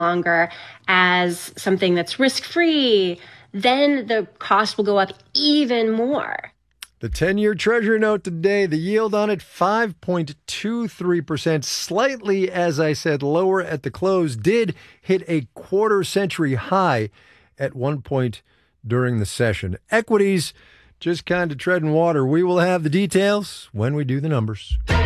longer as something that's risk-free, then the cost will go up even more. The 10-year Treasury note today, the yield on it 5.23%, slightly, as I said, lower at the close, did hit a quarter-century high at one point during the session. Equities just kind of treading water. We will have the details when we do the numbers.